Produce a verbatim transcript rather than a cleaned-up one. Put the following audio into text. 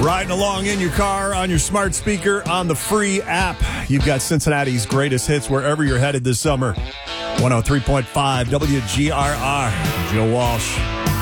Riding along in your car, on your smart speaker, on the free app. You've got Cincinnati's greatest hits wherever you're headed this summer. one oh three point five W G R R. Joe Walsh.